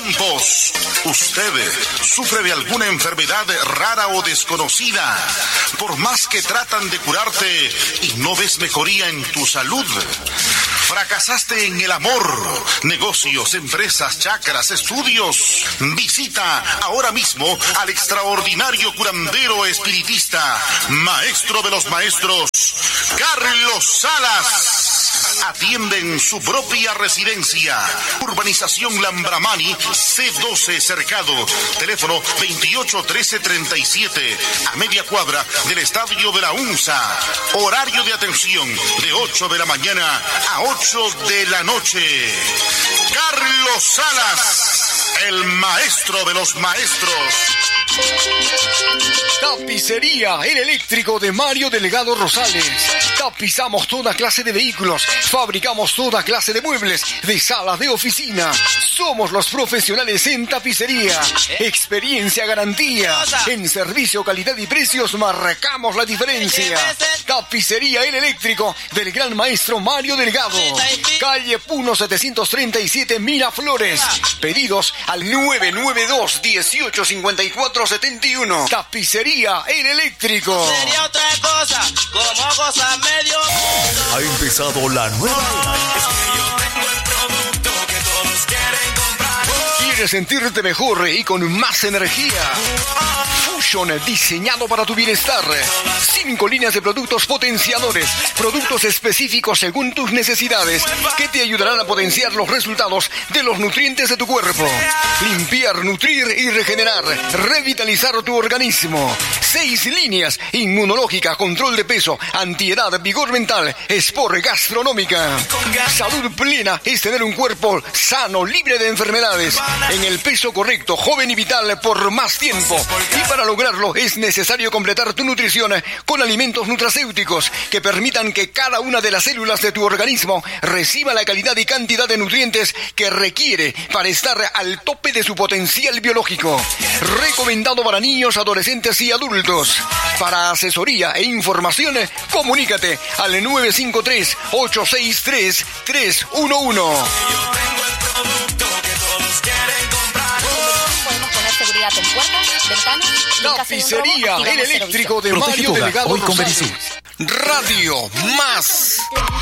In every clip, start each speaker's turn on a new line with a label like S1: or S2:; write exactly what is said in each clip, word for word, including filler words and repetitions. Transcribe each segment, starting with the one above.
S1: tiempos. ¿Usted sufre de alguna enfermedad rara o desconocida? Por más que tratan de curarte y no ves mejoría en tu salud. ¿Fracasaste en el amor, negocios, empresas, chakras, estudios? Visita ahora mismo al extraordinario curandero espiritista, maestro de los maestros, Carlos Salas. Atiende en su propia residencia. Urbanización Lambramani, C doce Cercado. Teléfono veintiocho trece treinta y siete, a media cuadra del Estadio de la UNSA. Horario de atención de ocho de la mañana a ocho de la noche. Carlos Salas, el maestro de los maestros.
S2: Tapicería El Eléctrico de Mario Delgado Rosales. Tapizamos toda clase de vehículos, fabricamos toda clase de muebles, de salas de oficina. Somos los profesionales en tapicería. Experiencia, garantía. En servicio, calidad y precios marcamos la diferencia. Tapicería El Eléctrico del gran maestro Mario Delgado. Calle Puno setecientos treinta y siete, Miraflores. Pedidos al nueve nueve dos, uno ocho cinco cuatro siete uno. Tapicería El Eléctrico.
S3: Sería otra cosa, como cosa medio.
S4: Ha empezado la nueva era.
S2: ¿Quieres sentirte mejor y con más energía? Fusion, diseñado para tu bienestar. Cinco líneas de productos potenciadores, productos específicos según tus necesidades, que te ayudarán a potenciar los resultados de los nutrientes de tu cuerpo. Limpiar, nutrir y regenerar, revitalizar tu organismo. Seis líneas: inmunológica, control de peso, antiedad, vigor mental, sport, gastronómica. Salud plena es tener un cuerpo sano, libre de enfermedades, en el peso correcto, joven y vital por más tiempo. Y para lograrlo es necesario completar tu nutrición con alimentos nutracéuticos que permitan que cada una de las células de tu organismo reciba la calidad y cantidad de nutrientes que requiere para estar al tope de su potencial biológico. Recomendado para niños, adolescentes y adultos. Para asesoría e información, comunícate al nueve cinco tres, ocho seis tres, tres uno uno.
S5: Podemos poner seguridad en puertas, ventanas.
S2: Tapicería El Eléctrico de Mario Delgado
S4: hoy con
S2: Rosales.
S4: Berisú.
S2: Radio Más.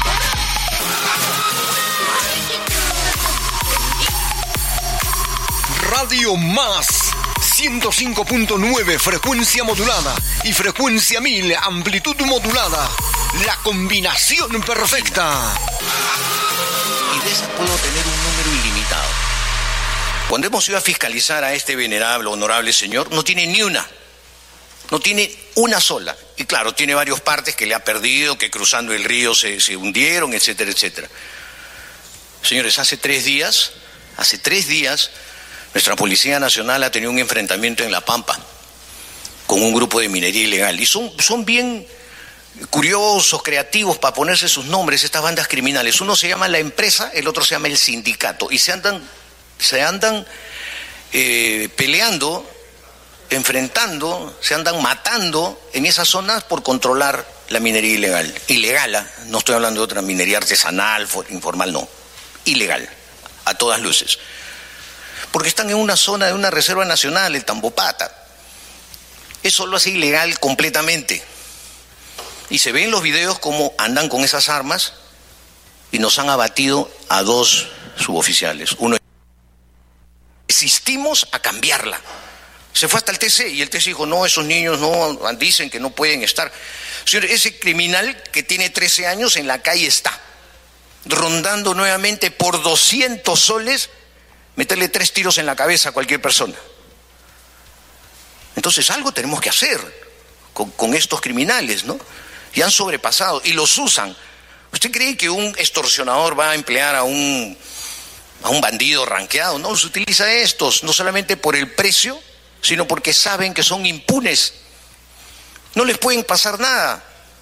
S2: Radio Más. ciento cinco punto nueve, frecuencia modulada, y frecuencia mil, amplitud modulada. La combinación perfecta.
S6: Y de esas puedo tener un número ilimitado. Cuando hemos ido a fiscalizar a este venerable, honorable señor, no tiene ni una. No tiene una sola. Y claro, tiene varias partes que le ha perdido, que cruzando el río se, se hundieron, etcétera, etcétera. Señores, hace tres días, hace tres días, nuestra Policía Nacional ha tenido un enfrentamiento en La Pampa con un grupo de minería ilegal. Y son, son bien curiosos, creativos para ponerse sus nombres, estas bandas criminales. Uno se llama La Empresa, el otro se llama El Sindicato. Y se andan, se andan eh, peleando, enfrentando, se andan matando en esas zonas por controlar la minería ilegal. Ilegal, ¿eh? No estoy hablando de otra minería artesanal, informal, no. Ilegal, a todas luces. Porque están en una zona de una reserva nacional, el Tambopata. Eso lo hace ilegal completamente. Y se ve en los videos cómo andan con esas armas y nos han abatido a dos suboficiales. Uno, resistimos a cambiarla. Se fue hasta el T C y el T C dijo, no, esos niños no, dicen que no pueden estar. Señor, ese criminal que tiene trece años en la calle está, rondando nuevamente por doscientos soles, meterle tres tiros en la cabeza a cualquier persona. Entonces algo tenemos que hacer con, con estos criminales, ¿no? Y han sobrepasado y los usan. ¿Usted cree que un extorsionador va a emplear a un, a un bandido ranqueado? No, se utiliza a estos, no solamente por el precio, sino porque saben que son impunes. No les pueden pasar nada.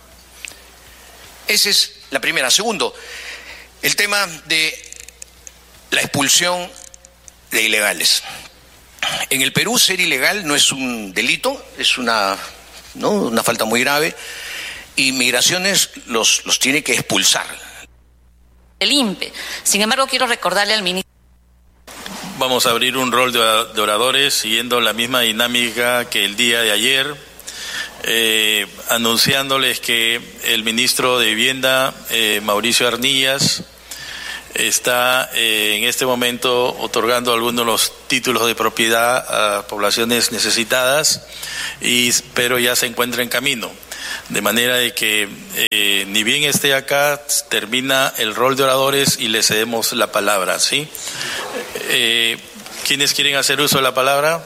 S6: Esa es la primera. Segundo, el tema de la expulsión de ilegales. En el Perú ser ilegal no es un delito, es una, ¿no? una falta muy grave, y Migraciones los, los tiene que expulsar.
S5: El I N P E. Sin embargo, quiero recordarle al ministro.
S7: vamos a abrir un rol de oradores siguiendo la misma dinámica que el día de ayer, eh, anunciándoles que el ministro de Vivienda, eh, Mauricio Arnillas, está eh, en este momento otorgando algunos de los títulos de propiedad a poblaciones necesitadas, y, pero ya se encuentra en camino. De manera de que eh, ni bien esté acá, termina el rol de oradores y le cedemos la palabra, ¿sí? Eh, ¿Quiénes quieren hacer uso de la palabra?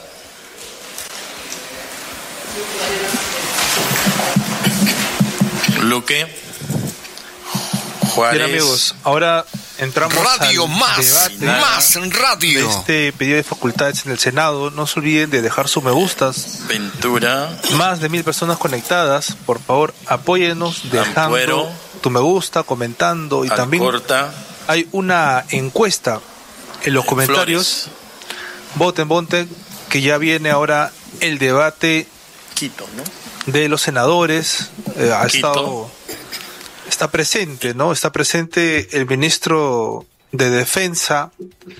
S7: Luque. Juárez.
S8: Bien, amigos, ahora entramos
S2: Radio
S8: al
S2: más,
S8: debate
S2: más radio.
S8: de este pedido de facultades en el Senado. No se olviden de dejar sus me gustas.
S7: Ventura.
S8: Más de mil personas conectadas. Por favor, apóyennos dejando
S7: Ampuero,
S8: tu me gusta, comentando, y también
S7: Alcorta,
S8: hay una encuesta en los comentarios.
S7: Flores.
S8: Voten, voten, que ya viene ahora el debate
S7: Quito, ¿no?
S8: de los senadores. Eh, ha
S7: Quito.
S8: estado, está presente, ¿no? Está presente el ministro de Defensa,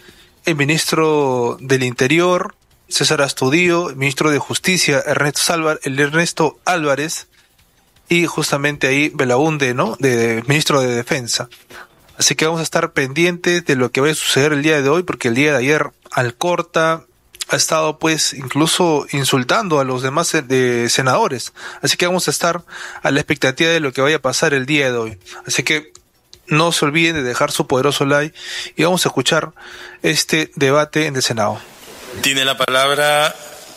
S8: el ministro del Interior, César Astudillo, el ministro de Justicia, Ernesto Salvar, el Ernesto Álvarez, y justamente ahí Belaunde, ¿no? De, de ministro de Defensa. Así que vamos a estar pendientes de lo que va a suceder el día de hoy, porque el día de ayer Alcorta ha estado pues incluso insultando a los demás de senadores. Así que vamos a estar a la expectativa de lo que vaya a pasar el día de hoy. Así que no se olviden de dejar su poderoso like y vamos a escuchar este debate en el Senado.
S7: Tiene la palabra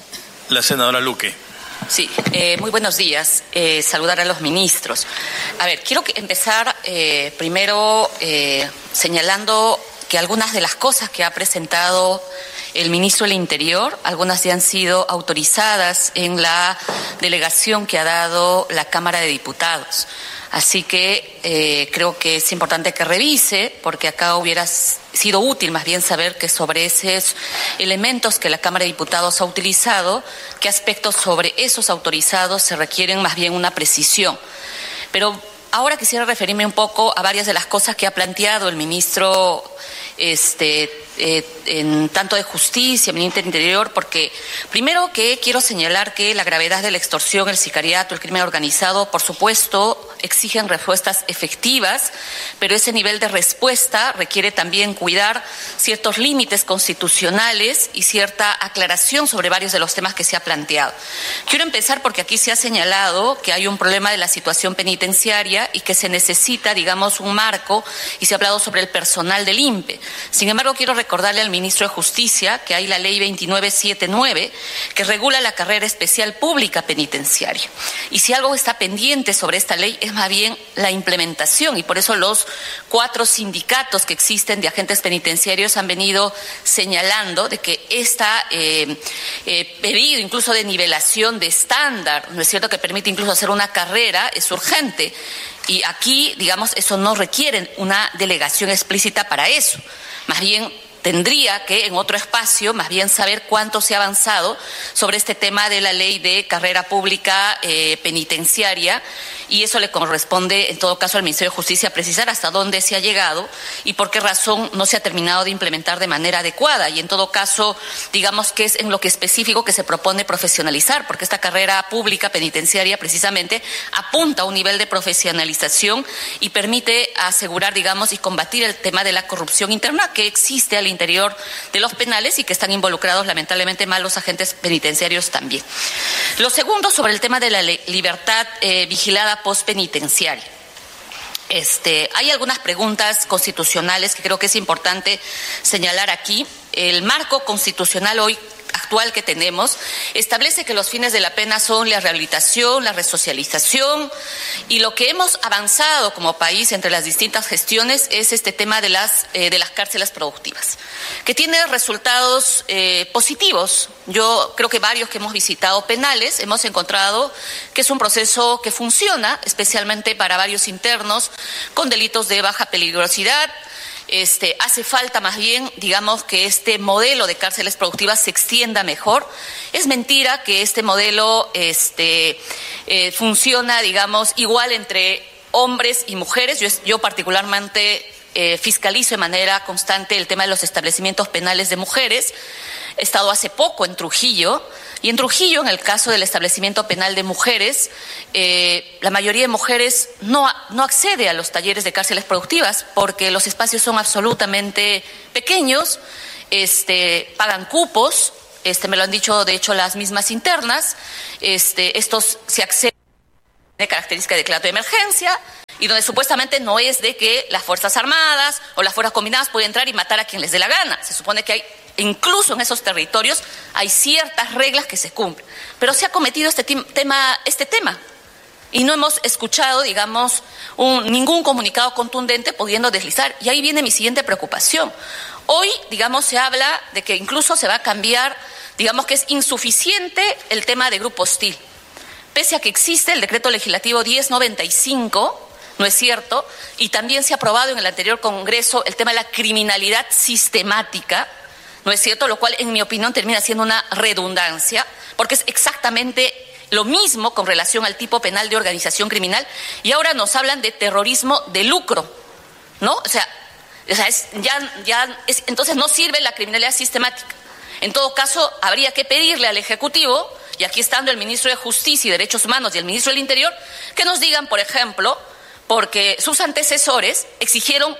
S7: la senadora Luque.
S9: Sí, eh, muy buenos días. Eh, saludar a los ministros. A ver, quiero que empezar eh, primero eh, señalando que algunas de las cosas que ha presentado el ministro del Interior, algunas ya han sido autorizadas en la delegación que ha dado la Cámara de Diputados. Así que eh, creo que es importante que revise, porque acá hubiera sido útil más bien saber que sobre esos elementos que la Cámara de Diputados ha utilizado, qué aspectos sobre esos autorizados se requieren más bien una precisión. Pero ahora quisiera referirme un poco a varias de las cosas que ha planteado el ministro este, eh, en tanto de Justicia, ministro del Interior, porque primero que quiero señalar que la gravedad de la extorsión, el sicariato, el crimen organizado, por supuesto, exigen respuestas efectivas, pero ese nivel de respuesta requiere también cuidar ciertos límites constitucionales y cierta aclaración sobre varios de los temas que se ha planteado. Quiero empezar porque aquí se ha señalado que hay un problema de la situación penitenciaria y que se necesita, digamos, un marco, y se ha hablado sobre el personal del I N P E. Sin embargo, quiero recordarle al ministro de Justicia que hay la ley veintinueve setenta y nueve que regula la carrera especial pública penitenciaria. Y si algo está pendiente sobre esta ley es más bien la implementación, y por eso los cuatro sindicatos que existen de agentes penitenciarios han venido señalando de que este eh, eh, pedido incluso de nivelación de estándar, ¿no es cierto?, que permite incluso hacer una carrera, es urgente. Y aquí, digamos, eso no requiere una delegación explícita para eso. Más bien tendría que en otro espacio más bien saber cuánto se ha avanzado sobre este tema de la ley de carrera pública eh, penitenciaria, y eso le corresponde en todo caso al Ministerio de Justicia precisar hasta dónde se ha llegado y por qué razón no se ha terminado de implementar de manera adecuada, y en todo caso digamos que es en lo que específico que se propone profesionalizar, porque esta carrera pública penitenciaria precisamente apunta a un nivel de profesionalización y permite asegurar, digamos, y combatir el tema de la corrupción interna que existe al interior de los penales y que están involucrados lamentablemente mal los agentes penitenciarios también. Lo segundo, sobre el tema de la libertad eh, vigilada postpenitenciaria. Este, hay algunas preguntas constitucionales que creo que es importante señalar aquí. El marco constitucional hoy actual que tenemos establece que los fines de la pena son la rehabilitación, la resocialización, y lo que hemos avanzado como país entre las distintas gestiones es este tema de las, eh, de las cárceles productivas, que tiene resultados eh, positivos. Yo creo que varios que hemos visitado penales hemos encontrado que es un proceso que funciona, especialmente para varios internos con delitos de baja peligrosidad. Este, hace falta más bien, digamos, que este modelo de cárceles productivas se extienda mejor. Es mentira que este modelo este, eh, funciona, digamos, igual entre hombres y mujeres. Yo, yo particularmente eh, fiscalizo de manera constante el tema de los establecimientos penales de mujeres. He estado hace poco en Trujillo, y en Trujillo, en el caso del establecimiento penal de mujeres, eh, la mayoría de mujeres no, no accede a los talleres de cárceles productivas porque los espacios son absolutamente pequeños, este, pagan cupos, este, me lo han dicho de hecho las mismas internas, este, estos se acceden de característica de decreto de emergencia, y donde supuestamente no es de que las Fuerzas Armadas o las Fuerzas Combinadas pueden entrar y matar a quien les dé la gana. Se supone que hay, incluso en esos territorios, hay ciertas reglas que se cumplen. Pero se ha cometido este tema, este tema y no hemos escuchado, digamos, un, ningún comunicado contundente pudiendo deslizar. Y ahí viene mi siguiente preocupación. Hoy, digamos, se habla de que incluso se va a cambiar, digamos que es insuficiente el tema de grupo hostil. Pese a que existe el decreto legislativo diez noventa y cinco, ¿no es cierto? Y también se ha aprobado en el anterior Congreso el tema de la criminalidad sistemática, ¿no es cierto? Lo cual, en mi opinión, termina siendo una redundancia, porque es exactamente lo mismo con relación al tipo penal de organización criminal, y ahora nos hablan de terrorismo de lucro, ¿no? O sea, o sea es, ya, ya es, entonces no sirve la criminalidad sistemática. En todo caso, habría que pedirle al Ejecutivo, y aquí estando el ministro de Justicia y Derechos Humanos y el ministro del Interior, que nos digan, por ejemplo, porque sus antecesores exigieron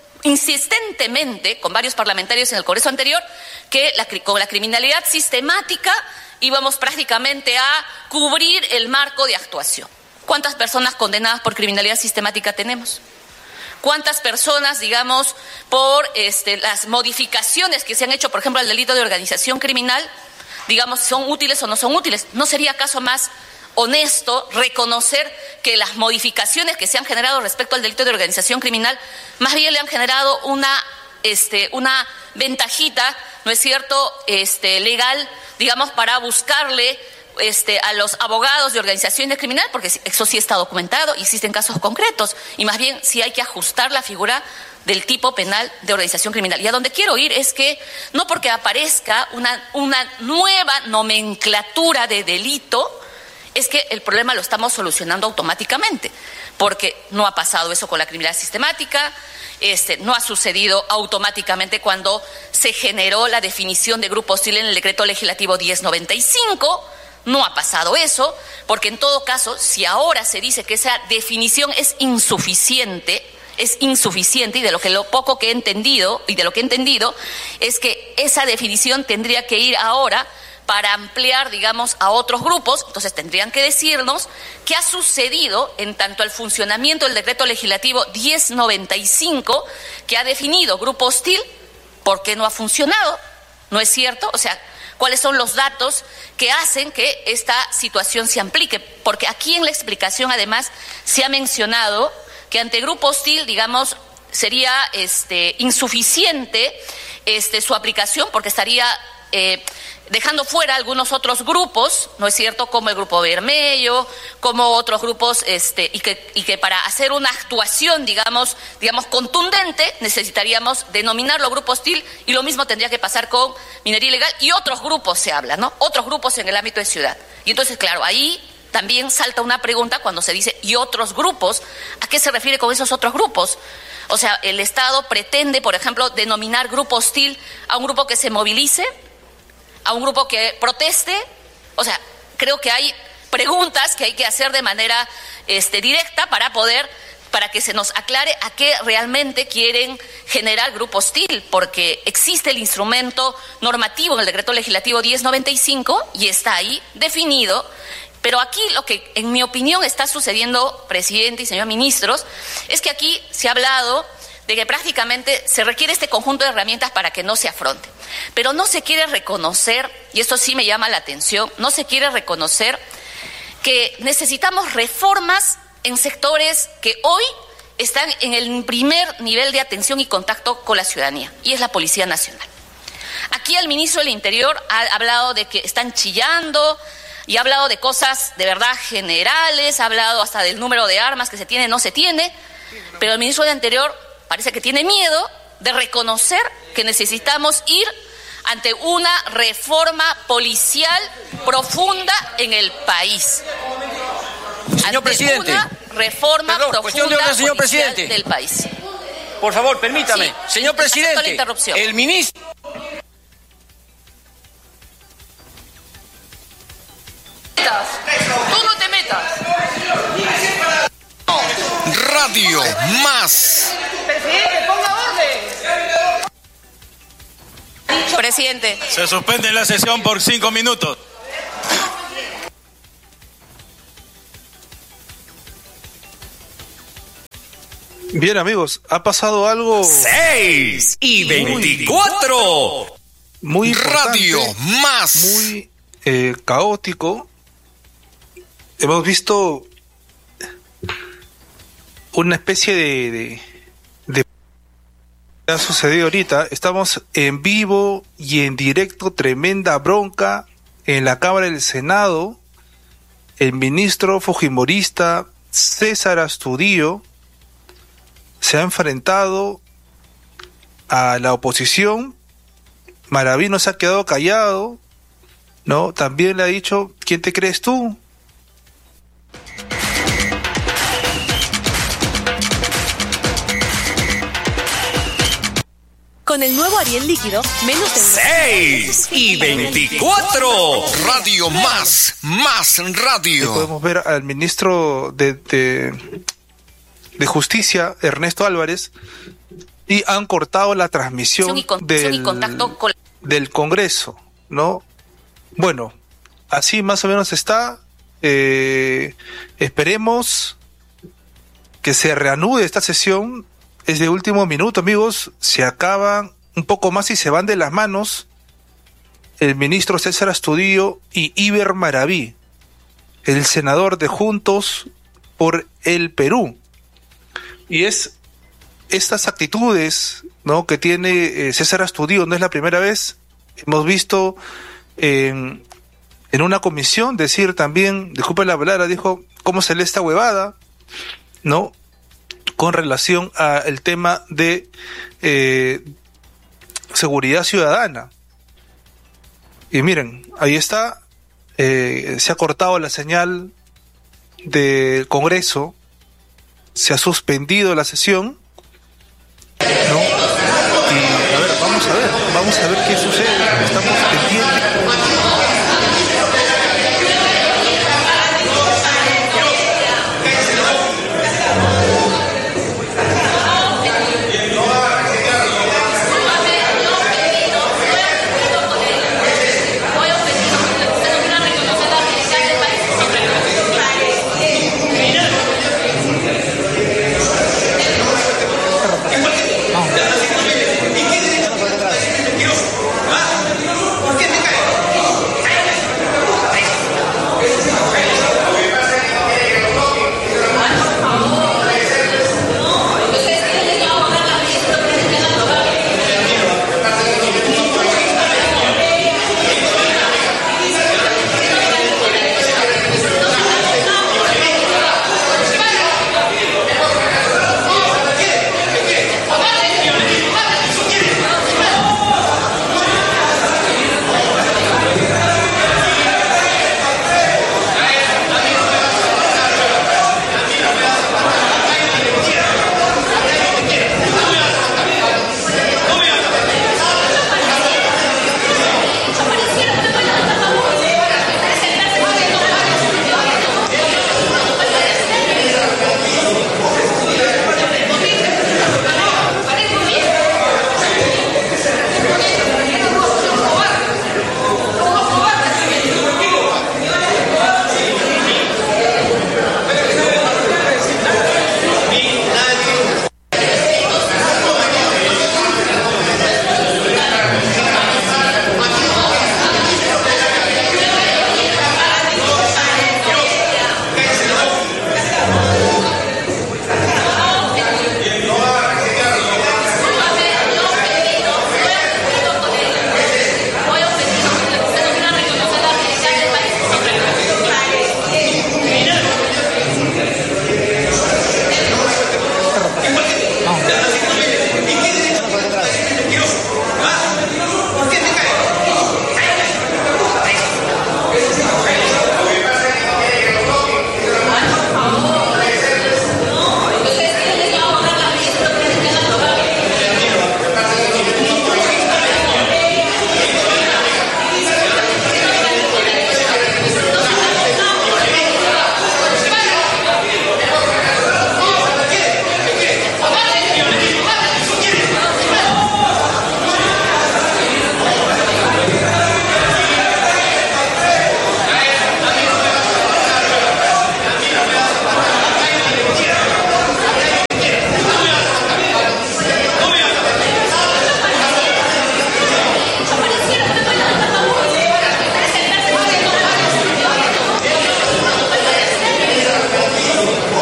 S9: insistentemente, con varios parlamentarios en el Congreso anterior, que la, con la criminalidad sistemática íbamos prácticamente a cubrir el marco de actuación. ¿Cuántas personas condenadas por criminalidad sistemática tenemos? ¿Cuántas personas, digamos, por este, las modificaciones que se han hecho, por ejemplo, al delito de organización criminal, digamos, son útiles o no son útiles? ¿No sería acaso más honesto reconocer que las modificaciones que se han generado respecto al delito de organización criminal más bien le han generado una, este, una ventajita, ¿no es cierto?, este, legal, digamos, para buscarle este, a los abogados de organizaciones criminales, porque eso sí está documentado y existen casos concretos, y más bien sí hay que ajustar la figura del tipo penal de organización criminal. Y a donde quiero ir es que no porque aparezca una, una nueva nomenclatura de delito es que el problema lo estamos solucionando automáticamente, porque no ha pasado eso con la criminalidad sistemática, este, no ha sucedido automáticamente cuando se generó la definición de grupo hostil en el decreto legislativo diez noventa y cinco, no ha pasado eso, porque en todo caso, si ahora se dice que esa definición es insuficiente, es insuficiente, y de lo que lo poco que he entendido, y de lo que he entendido, es que esa definición tendría que ir ahora para ampliar, digamos, a otros grupos. Entonces tendrían que decirnos qué ha sucedido en tanto al funcionamiento del decreto legislativo diez noventa y cinco, que ha definido grupo hostil, ¿por qué no ha funcionado? ¿No es cierto? O sea, ¿cuáles son los datos que hacen que esta situación se aplique? Porque aquí en la explicación, además, se ha mencionado que ante grupo hostil, digamos, sería este, insuficiente este, su aplicación, porque estaría eh, dejando fuera algunos otros grupos, ¿no es cierto?, como el Grupo Bermello, como otros grupos, este, y que, y que para hacer una actuación, digamos, digamos, contundente, necesitaríamos denominarlo grupo hostil, y lo mismo tendría que pasar con minería ilegal, y otros grupos se habla, ¿no?, otros grupos en el ámbito de ciudad. Y entonces, claro, ahí también salta una pregunta cuando se dice ¿y otros grupos? ¿A qué se refiere con esos otros grupos? O sea, ¿el Estado pretende, por ejemplo, denominar grupo hostil a un grupo que se movilice, a un grupo que proteste? O sea, creo que hay preguntas que hay que hacer de manera este, directa para poder, para que se nos aclare a qué realmente quieren generar grupo hostil, porque existe el instrumento normativo en el decreto legislativo diez noventa y cinco y está ahí definido. Pero aquí lo que, en mi opinión, está sucediendo, presidente y señor ministros, es que aquí se ha hablado de que prácticamente se requiere este conjunto de herramientas para que no se afronte. Pero no se quiere reconocer, y esto sí me llama la atención, no se quiere reconocer que necesitamos reformas en sectores que hoy están en el primer nivel de atención y contacto con la ciudadanía, y es la Policía Nacional. Aquí el ministro del Interior ha hablado de que están chillando, y ha hablado de cosas de verdad generales, ha hablado hasta del número de armas que se tiene, no se tiene, pero el ministro del Interior parece que tiene miedo de reconocer que necesitamos ir ante una reforma policial profunda en el país.
S10: Señor
S9: ante
S10: presidente.
S9: Una reforma
S10: Perdón,
S9: profunda
S10: cuestión de orden, señor
S9: policial
S10: presidente.
S9: del país.
S6: por favor, permítame.
S9: Sí,
S6: Señor presidente,
S9: acepto la interrupción.
S6: el ministro...
S9: Tú no te metas.
S2: Radio Más.
S9: Presidente, ponga orden. Presidente.
S7: Se suspende la sesión por cinco minutos.
S8: Bien, amigos, ha pasado algo
S4: seis y veinticuatro.
S8: muy importante,
S2: Radio Más.
S8: muy eh, caótico. Hemos visto una especie de, de, de ha sucedido ahorita. Estamos en vivo y en directo, tremenda bronca en la Cámara del Senado. El ministro fujimorista César Astudillo se ha enfrentado a la oposición. Maraví no se ha quedado callado, ¿no? También le ha dicho, ¿quién te crees tú?
S10: Con el nuevo Ariel líquido, menos de
S4: seis y veinticuatro.
S2: Radio Más. Más
S8: Ahí
S2: Radio.
S8: podemos ver al ministro de, de, de Justicia, Ernesto Álvarez, y han cortado la transmisión
S9: Y con-
S8: del,
S9: y contacto con-
S8: del Congreso, ¿no? Bueno, así más o menos está. Eh, esperemos que se reanude esta sesión. Es de último minuto, amigos. Se acaban un poco más y se van de las manos el ministro César Astudillo y Iber Maraví, el senador de Juntos por el Perú. Y es estas actitudes, ¿no?, que tiene eh, César Astudillo, no es la primera vez. Hemos visto en, en una comisión decir también, disculpe la palabra, dijo, ¿cómo se lee esta huevada?, ¿no?, con relación al tema de eh, seguridad ciudadana. Y miren, ahí está, eh, se ha cortado la señal del Congreso, se ha suspendido la sesión, ¿no?